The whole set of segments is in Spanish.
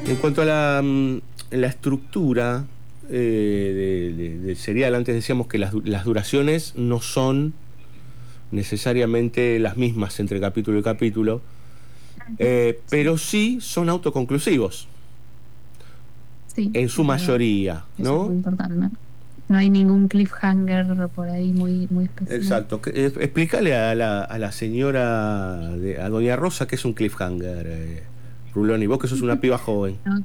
En cuanto a la estructura del serial, antes decíamos que las duraciones no son necesariamente las mismas entre capítulo y capítulo, pero sí son autoconclusivos, Sí, en su es verdad. mayoría, Eso es ¿no? muy importante, ¿no? No hay ningún cliffhanger por ahí muy especial. Exacto. Explícale a la señora, a doña Rosa, que es un cliffhanger, Ruloni, vos que sos una piba joven. ¿No?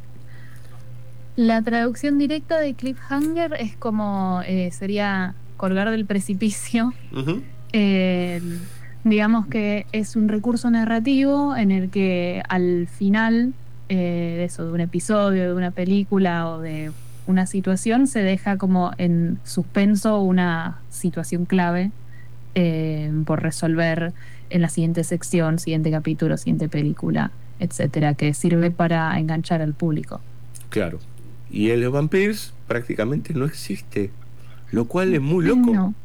La traducción directa de cliffhanger es como sería colgar del precipicio. Ujú. Eh, digamos que es un recurso narrativo en el que al final de eso, de un episodio, de una película o de una situación, se deja como en suspenso una situación clave por resolver en la siguiente sección, siguiente capítulo, siguiente película, etcétera, que sirve para enganchar al público. Claro. Y el Vampires prácticamente no existe, lo cual es muy loco. No.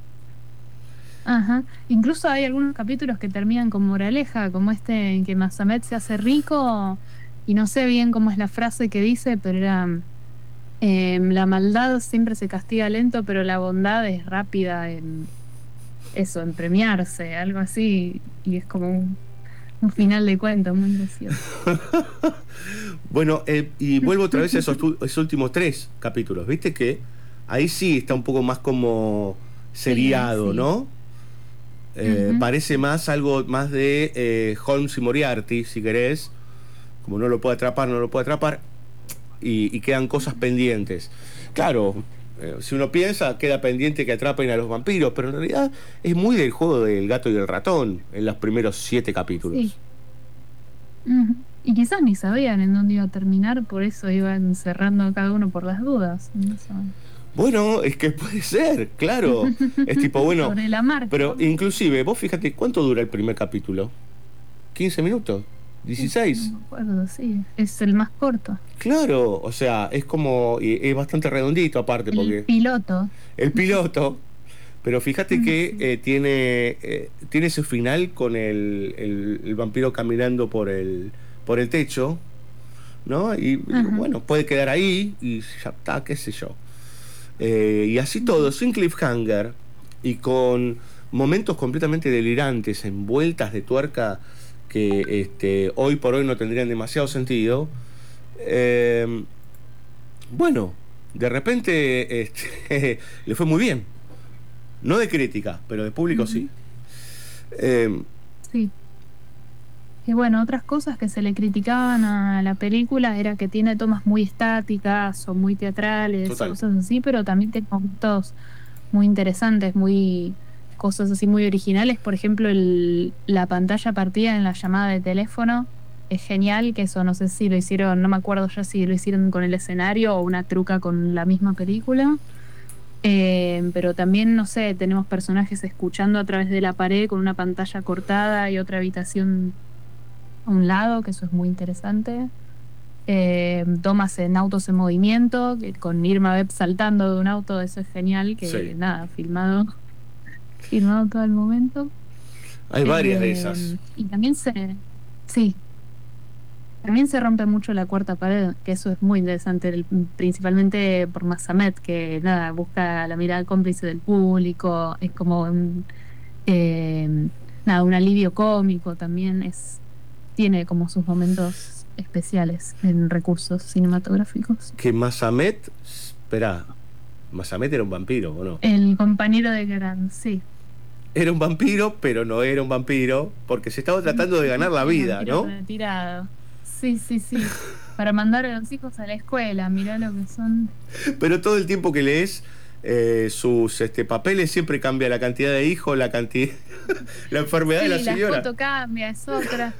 Ajá. Incluso hay algunos capítulos que terminan con moraleja, como este en que Masamet se hace rico, y no sé bien cómo es la frase que dice, pero era la maldad siempre se castiga lento, pero la bondad es rápida en eso, en premiarse, algo así, y es como un final de cuento muy gracioso. Bueno, y vuelvo otra vez a esos últimos tres capítulos, ¿viste? Que ahí sí está un poco más como Sí, ahí seriado, sí. ¿no? Ujú. Parece más algo más de Holmes y Moriarty, si querés. Como no lo puede atrapar, no lo puede atrapar. Y quedan cosas pendientes. Claro, si uno piensa, queda pendiente que atrapen a los vampiros, pero en realidad es muy del juego del gato y el ratón en los primeros 7 Sí. capítulos. Ujú. Y quizás ni sabían en dónde iba a terminar, por eso iban cerrando a cada uno por las dudas. No saben. Bueno, es que puede ser, claro. Es tipo, bueno, Sobre la marcha. pero inclusive, vos fíjate, ¿cuánto dura el primer capítulo? ¿15 minutos? Uf, no ¿16? me acuerdo, sí. Es el más corto. Claro, o sea, es como, y es bastante redondito aparte, El porque piloto. el piloto, pero fíjate que Sí. tiene su final con el vampiro caminando por el techo, ¿no? Y digo, Ajá. bueno, puede quedar ahí y ya está, qué sé yo. Y así todo, Ujú. sin cliffhanger y con momentos completamente delirantes, en vueltas de tuerca que hoy por hoy no tendrían demasiado sentido. Eh, bueno, de repente le fue muy bien. No de crítica, pero de público sí. Ujú. Eh, Sí. Y bueno, otras cosas que se le criticaban a la película era que tiene tomas muy estáticas o muy teatrales o total. cosas así, pero también tiene momentos muy interesantes, muy cosas así muy originales. Por ejemplo, la pantalla partida en la llamada de teléfono es genial, que eso no sé si lo hicieron, no me acuerdo ya si lo hicieron con el escenario o una truca con la misma película. Pero también, no sé, tenemos personajes escuchando a través de la pared con una pantalla cortada y otra habitación a un lado, que eso es muy interesante. Tomas en autos en movimiento, que con Irma Vep saltando de un auto, eso es genial, Sí. que nada, filmado todo el momento. Hay varias de esas. Y también sí, también se rompe mucho la cuarta pared, que eso es muy interesante, principalmente por Masamet, que nada, busca la mirada cómplice del público, es como eh, nada, un alivio cómico también, tiene como sus momentos especiales en recursos cinematográficos. Que Masamet. Espera, Masamet era un vampiro, ¿o no? El compañero de Gran, sí. Era un vampiro, pero no era un vampiro, porque se estaba tratando de ganar la El vida, vampiro ¿no? retirado. Sí, sí, sí. Para mandar a los hijos a la escuela, mirá lo que son. Pero todo el tiempo que lees sus papeles siempre cambia la cantidad de hijos, la cantidad, la enfermedad de la Sí, la señora. foto cambia, es otra.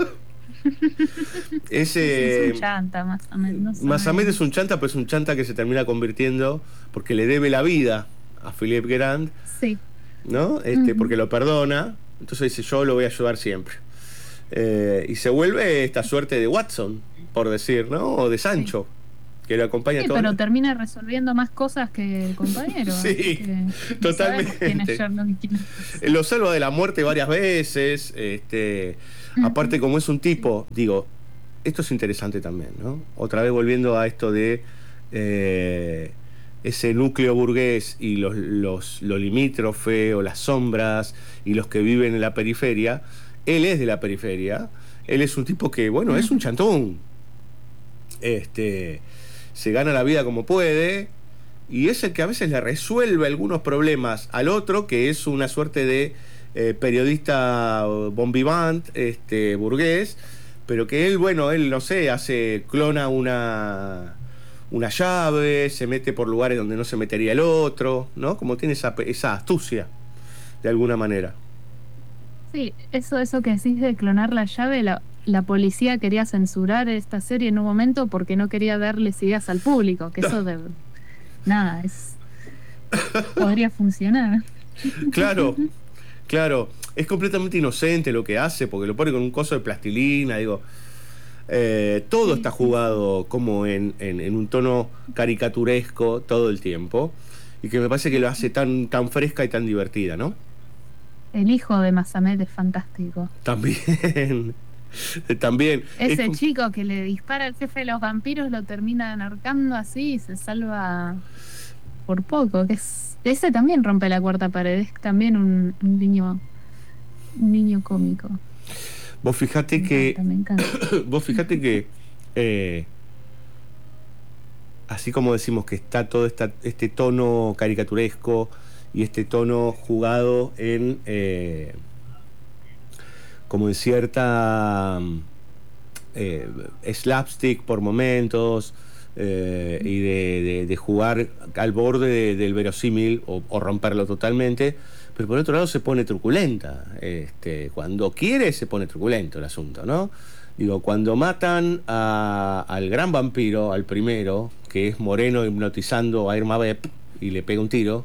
Sí, sí, es un Ese chanta, más o menos, no Masamet es un sabemos. chanta, pero es un chanta que se termina convirtiendo porque le debe la vida a Philip Grant, Sí. ¿no? Porque Ujú. lo perdona, entonces dice yo lo voy a ayudar siempre. Y se vuelve esta suerte de Watson, por decir, ¿no? O de Sí. Sancho, que lo acompaña Sí, todo. pero termina resolviendo más cosas que el compañero, así Sí, que no sabemos quién es totalmente. Sherlock y quién es Watson. Lo salva de la muerte varias veces. Aparte, Ujú. como es un Sí. tipo, digo, esto es interesante también, ¿no? Otra vez volviendo a esto de ese núcleo burgués y lo limítrofe o las sombras y los que viven en la periferia. Él es de la periferia, él es un tipo que, bueno, es un chantón. Se gana la vida como puede y es el que a veces le resuelve algunos problemas al otro, que es una suerte de periodista bon vivant, burgués, pero que él, bueno, él no sé, clona una llave, se mete por lugares donde no se metería el otro, ¿no? Como tiene esa astucia, de alguna manera. Sí, eso que decís de clonar la llave, la policía quería censurar esta serie en un momento porque no quería darles ideas al público, que eso de nada, podría funcionar. Claro, claro, es completamente inocente lo que hace, porque lo pone con un coso de plastilina, digo. Todo Sí, está sí, sí. jugado como en un tono caricaturesco todo el tiempo, y que me parece que lo hace tan fresca y tan divertida, ¿no? El hijo de Masamet es fantástico. También, también, Ese chico que le dispara al jefe de los vampiros lo termina ahorcando así y se salva por poco, ese también rompe la cuarta pared, es también un niño cómico. vos Me fijate que, encanta, me encanta. vos fijate que, eh, así como decimos que está todo este tono caricaturesco y este tono jugado como en cierta slapstick por momentos, y de jugar al borde del verosímil o romperlo totalmente, pero por otro lado se pone truculenta. Cuando quiere se pone truculento el asunto, ¿no? Digo, cuando matan al gran vampiro, al primero, que es Moreno hipnotizando a Irma Vep y le pega un tiro,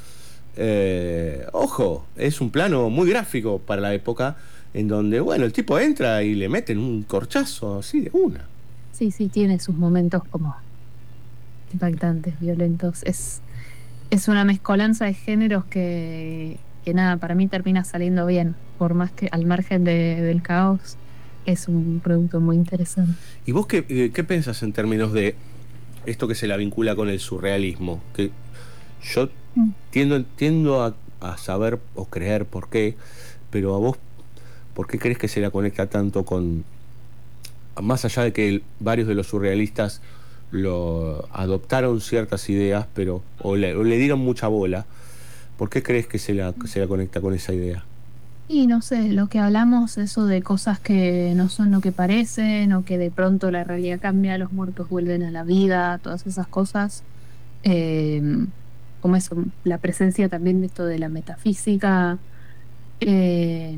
ojo, es un plano muy gráfico para la época, en donde, bueno, el tipo entra y le meten un corchazo así de una. Sí, sí, tiene sus momentos como impactantes, violentos. Es una mezcolanza de géneros que nada, para mí termina saliendo bien, por más que al margen del caos, es un producto muy interesante. ¿Y vos qué pensás en términos de esto que se la vincula con el surrealismo? Que yo Mm. tiendo a saber o creer por qué, pero a vos, ¿por qué crees que se la conecta tanto con, más allá de que varios de los surrealistas lo adoptaron ciertas ideas, pero o le dieron mucha bola? ¿Por qué crees que se la conecta con esa idea? Y no sé, lo que hablamos, eso de cosas que no son lo que parecen, o que de pronto la realidad cambia, los muertos vuelven a la vida, todas esas cosas. eh, Como eso, la presencia también de esto de la metafísica. eh,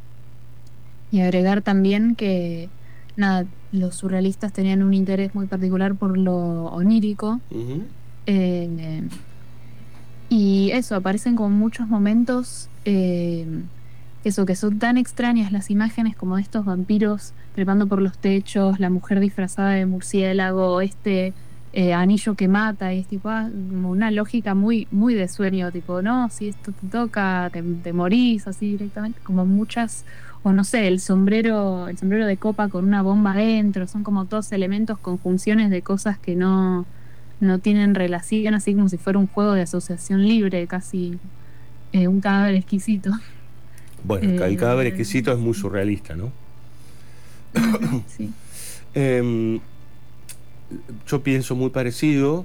y agregar también que, nada, los surrealistas tenían un interés muy particular por lo onírico. Ujú. eh, y eso, aparecen como muchos momentos, eso, que son tan extrañas las imágenes como de estos vampiros trepando por los techos, la mujer disfrazada de murciélago, anillo que mata, y es tipo, como una lógica muy, muy de sueño, tipo, no, si esto te toca, te morís, así directamente, como muchas, o no sé, el sombrero de copa con una bomba adentro, son como todos elementos, conjunciones de cosas que no tienen relación, así como si fuera un juego de asociación libre, casi un cadáver exquisito. Bueno, el cadáver Eh, exquisito es muy surrealista, ¿no? Ujú, sí. Em, yo pienso muy parecido,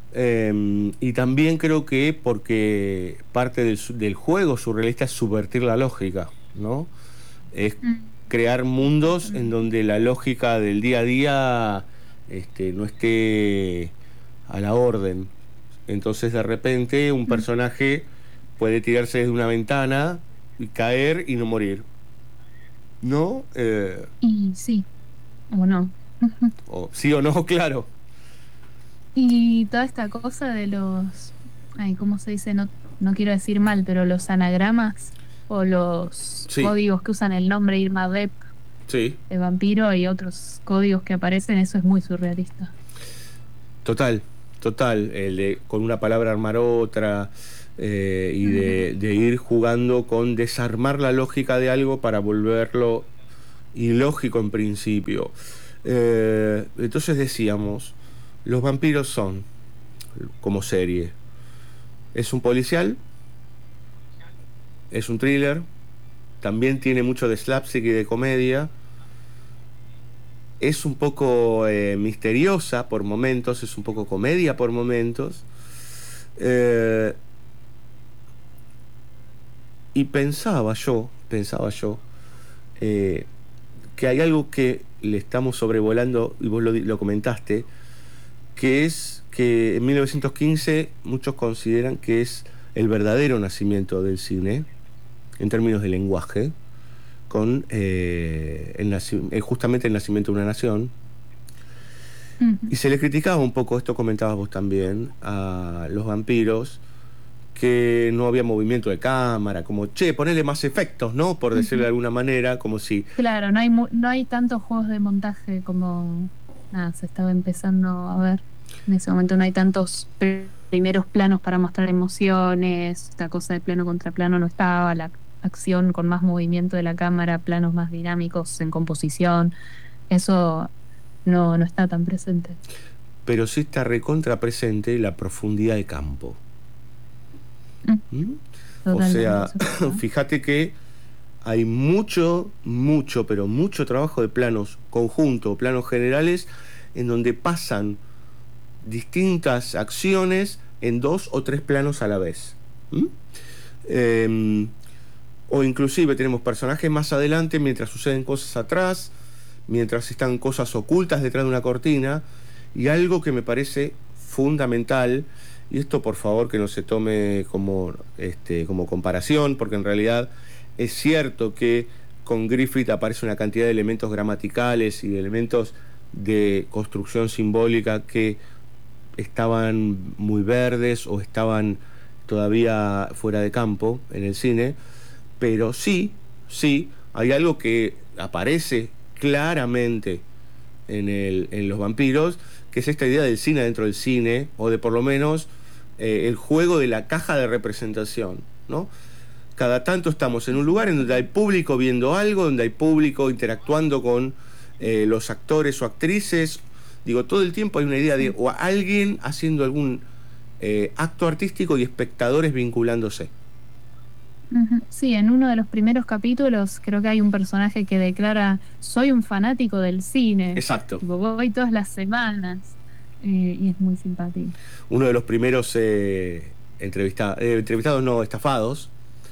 y también creo que porque parte del juego surrealista es subvertir la lógica, ¿no? Es Mm, crear mundos en totalmente. donde la lógica del día a día no esté a la orden. Entonces de repente un Mm. personaje puede tirarse desde una ventana y caer y no morir, ¿no? Y sí, o no. Ujú. O sí o no, claro. Y toda esta cosa de los, ay, ¿cómo se dice? No quiero decir mal, pero los anagramas o los Sí, códigos que usan el nombre Irma Vep sí. de vampiro y otros códigos que aparecen, eso es muy surrealista. Total, total, con una palabra armar otra, y Ujú. de ir jugando con desarmar la lógica de algo para volverlo ilógico en principio. Entonces decíamos, los vampiros son, como serie, es un policial, es un thriller, también tiene mucho de slapstick y de comedia, es un poco misteriosa por momentos, es un poco comedia por momentos, eh, y pensaba yo, eh, que hay algo que le estamos sobrevolando, y vos lo comentaste, que es que en 1915 muchos consideran que es el verdadero nacimiento del cine, en términos de lenguaje, con justamente el nacimiento de una nación. Ujú. Y se le criticaba un poco, esto comentabas vos también, a los vampiros, que no había movimiento de cámara, como, che, ponele más efectos, ¿no? Por decirlo de Ujú. alguna manera, como si... Claro, no hay tantos juegos de montaje como nada, se estaba empezando a ver. En ese momento no hay tantos primeros planos para mostrar emociones, esta cosa de plano contra plano no estaba, la acción con más movimiento de la cámara, planos más dinámicos en composición, eso no está tan presente. Pero sí está recontra presente la profundidad de campo. Mm, ¿Mm? O Totalmente, sea, eso es verdad. fíjate que hay pero mucho trabajo de planos conjuntos, planos generales, en donde pasan distintas acciones en 2 o 3 planos a la vez. ¿Mm? Eh, o inclusive tenemos personajes más adelante mientras suceden cosas atrás, mientras están cosas ocultas detrás de una cortina, y algo que me parece fundamental, y esto por favor que no se tome como comparación, porque en realidad es cierto que con Griffith aparece una cantidad de elementos gramaticales y de elementos de construcción simbólica que estaban muy verdes o estaban todavía fuera de campo en el cine, pero sí, hay algo que aparece claramente en los vampiros, que es esta idea del cine dentro del cine, o de por lo menos el juego de la caja de representación, ¿no? Cada tanto estamos en un lugar en donde hay público viendo algo, donde hay público interactuando con los actores o actrices. Digo, todo el tiempo hay una idea de Sí. o alguien haciendo algún acto artístico y espectadores vinculándose. Ujú. Sí, en uno de los primeros capítulos creo que hay un personaje que declara, soy un fanático del cine, Exacto. tipo, voy todas las semanas, y es muy simpático. Uno de los primeros entrevistados, no, estafados,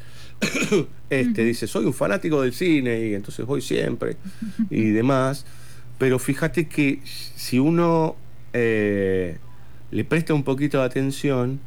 Ujú. dice, soy un fanático del cine y entonces voy siempre y demás. Pero fíjate que si uno le presta un poquito de atención,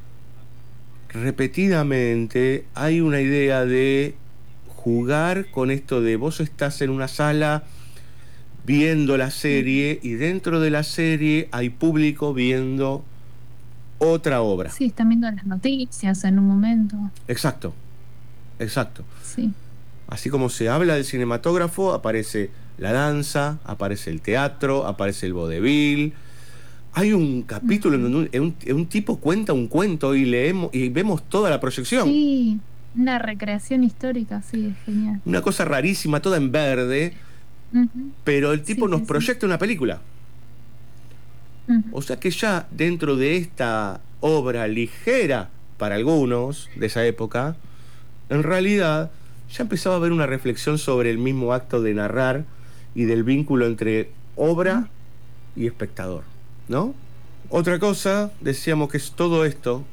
repetidamente hay una idea de jugar con esto de vos estás en una sala viendo la Ujú. serie y dentro de la serie hay público viendo otra obra. Sí, están viendo las noticias en un momento. Exacto, exacto. Sí. Así como se habla del cinematógrafo, aparece la danza, aparece el teatro, aparece el vodevil. Hay un capítulo en Ujú. donde un tipo cuenta un cuento y leemos y vemos toda la proyección. Sí, una recreación histórica, sí, es genial. Una cosa rarísima, toda en verde, Ujú. pero el tipo Sí, nos sí, sí. proyecta una película. Ujú. O sea que ya dentro de esta obra ligera para algunos de esa época, en realidad ya empezaba a haber una reflexión sobre el mismo acto de narrar y del vínculo entre obra y espectador, ¿no? Otra cosa, decíamos que es todo esto,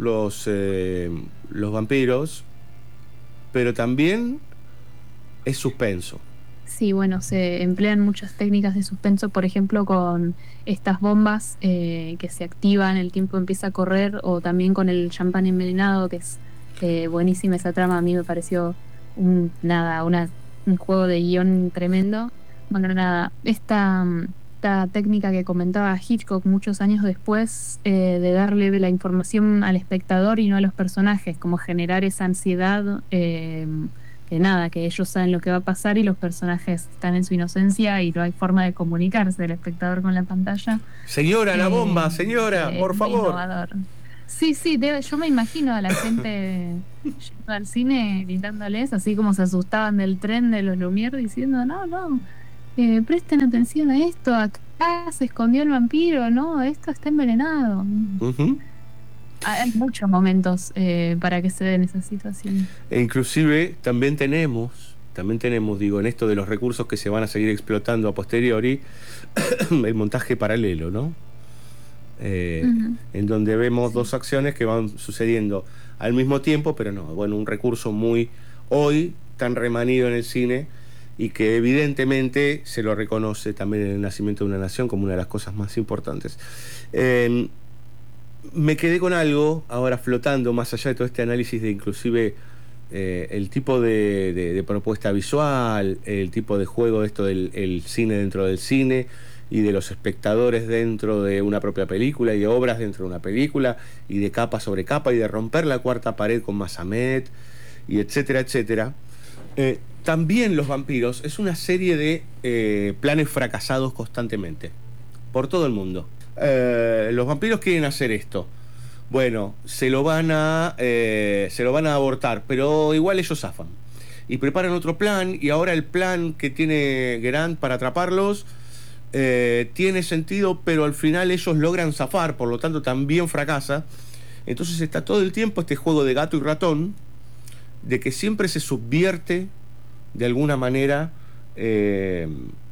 los vampiros, pero también es suspenso. Sí, bueno, se emplean muchas técnicas de suspenso, por ejemplo, con estas bombas que se activan, el tiempo empieza a correr, o también con el champán envenenado, que es buenísima esa trama. A mí me pareció nada, un juego de guión tremendo. Bueno, nada, esta técnica que comentaba Hitchcock muchos años después, de darle la información al espectador y no a los personajes, como generar esa ansiedad. Que nada, que ellos saben lo que va a pasar y los personajes están en su inocencia y no hay forma de comunicarse el espectador con la pantalla. Señora, la bomba, señora, Es por muy favor. innovador. Sí, sí, yo me imagino a la gente yendo al cine gritándoles, así como se asustaban del tren de los Lumière diciendo, no, no. presten atención a esto, acá se escondió el vampiro, no, esto está envenenado. Ujú. Hay muchos momentos para que se den esas situaciones. E inclusive también tenemos, digo, en esto de los recursos que se van a seguir explotando a posteriori, el montaje paralelo, ¿no? Ujú. En donde vemos Sí. dos acciones que van sucediendo al mismo tiempo, pero no, bueno, un recurso muy hoy tan remanido en el cine y que evidentemente se lo reconoce también en El nacimiento de una nación como una de las cosas más importantes. Eh, Me quedé con algo ahora flotando más allá de todo este análisis de inclusive el tipo de propuesta visual, el tipo de juego de esto del el cine dentro del cine y de los espectadores dentro de una propia película y de obras dentro de una película y de capa sobre capa y de romper la cuarta pared con Masamet y etcétera, etcétera. También Los vampiros es una serie de planes fracasados constantemente por todo el mundo. Los vampiros quieren hacer esto. Bueno, se lo van a abortar, pero igual ellos zafan. Y preparan otro plan, y ahora el plan que tiene Gerant para atraparlos tiene sentido, pero al final ellos logran zafar, por lo tanto también fracasa. Entonces está todo el tiempo este juego de gato y ratón, de que siempre se subvierte de alguna manera eh,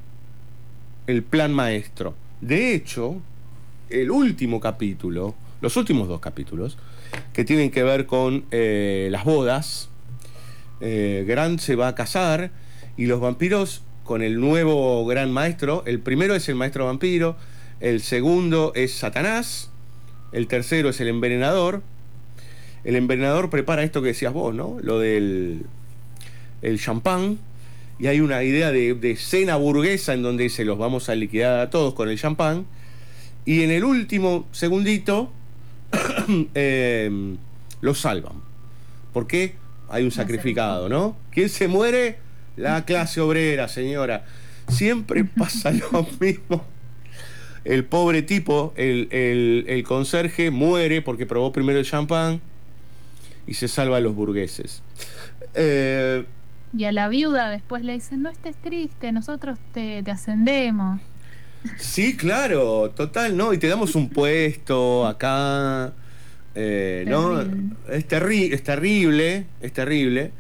el plan maestro. De hecho, el último capítulo, los últimos dos capítulos, que tienen que ver con las bodas, Grant se va a casar y los vampiros con el nuevo gran maestro, el primero es el maestro vampiro, el segundo es Satanás, el tercero es el envenenador prepara esto que decías vos, ¿no? Lo del el champán, y hay una idea de cena burguesa en donde se los vamos a liquidar a todos con el champán, y en el último segundito eh, los salvan. ¿Por qué? Hay un No sé, ¿no? sacrificado, ¿no? ¿Quién se muere? La clase obrera, señora. Siempre pasa lo mismo. El pobre tipo, el conserje, muere porque probó primero el champán y se salva a los burgueses. Eh, Y a la viuda después le dicen, no estés triste, nosotros te ascendemos. sí, claro, total, ¿no? Y te damos un puesto acá. ¿No? Terrible. Es terrible, es terrible,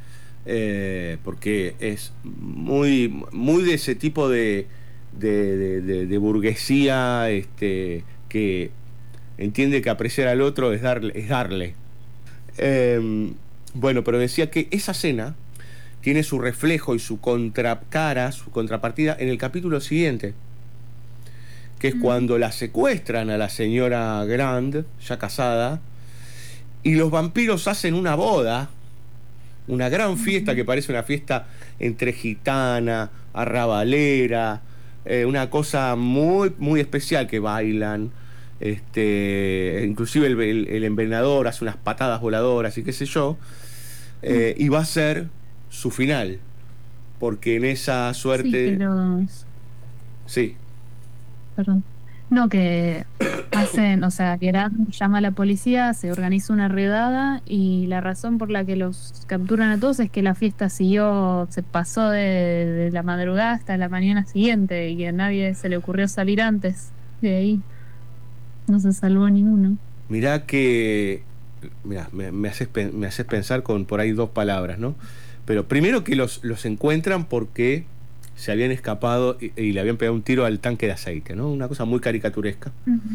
porque es muy de ese tipo de burguesía que entiende que apreciar al otro es darle. Es darle. Bueno, pero decía que esa cena tiene su reflejo y su contracara, su contrapartida en el capítulo siguiente, que es Mm, cuando la secuestran a la señora Grand, ya casada, y los vampiros hacen una boda, una gran fiesta ujú. que parece una fiesta entre gitana, arrabalera, una cosa muy especial que bailan. Inclusive el envenenador hace unas patadas voladoras y qué sé yo, y va a ser su final, porque en esa Sí, que suerte, los... sí, Perdón. No, que hacen, o sea, Gerard llama a la policía, se organiza una redada y la razón por la que los capturan a todos es que la fiesta siguió, se pasó de la madrugada hasta la mañana siguiente y que a nadie se le ocurrió salir antes de ahí. No se salvó ninguno. mirá que, mirá, me haces pensar con por ahí dos palabras, ¿no? Pero primero que los encuentran porque se habían escapado y le habían pegado un tiro al tanque de aceite, ¿no? Una cosa muy caricaturesca. Ujú.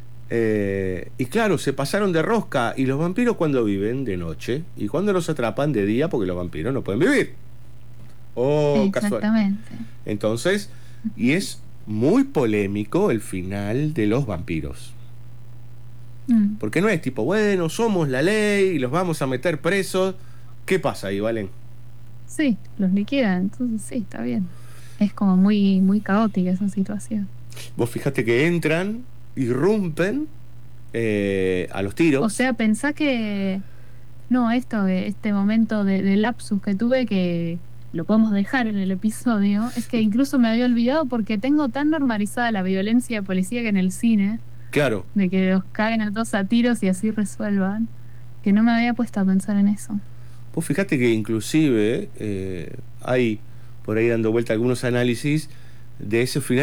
Y claro, se pasaron de rosca. ¿Y los vampiros cuando viven? De noche. ¿Y cuando los atrapan? De día, porque los vampiros no pueden vivir. Oh, casual. Exactamente. Entonces, y es muy polémico el final de los vampiros. Mm. Porque no es tipo, bueno, somos la ley y los vamos a meter presos. ¿Qué pasa ahí, Valen? Sí, los liquidan, entonces sí, está bien. Es como muy, muy caótica esa situación. Vos fijate que entran, irrumpen a los O tiros. sea, pensá que no, este momento de lapsus que tuve que lo podemos dejar en el episodio, es que incluso me había olvidado porque tengo tan normalizada la violencia policíaca en el cine, Claro, de que los caen a todos a tiros y así resuelvan, que no me había puesto a pensar en eso. vos fijate que inclusive hay por ahí dando vuelta algunos análisis de ese final